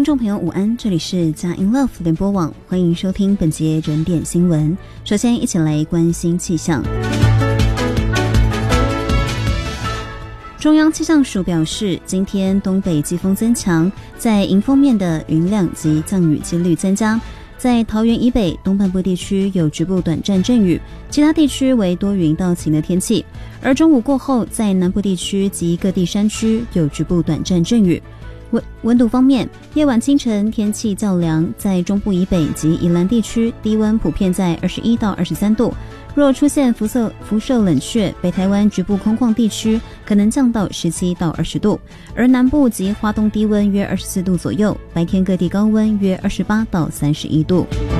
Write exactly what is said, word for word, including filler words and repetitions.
听众朋友午安，这里是佳音 Love 联播网，欢迎收听本节准点新闻。首先一起来关心气象。中央气象署表示，今天东北季风增强，在迎风面的云量及降雨几率增加，在桃园以北东半部地区有局部短暂阵雨，其他地区为多云到晴的天气。而中午过后，在南部地区及各地山区有局部短暂阵雨。温温度方面，夜晚清晨天气较凉，在中部以北及宜兰地区低温普遍在二十一到二十三度。若出现辐射辐射冷却，北台湾局部空旷地区可能降到十七到二十度，而南部及花东低温约二十四度左右，白天各地高温约二十八到三十一度。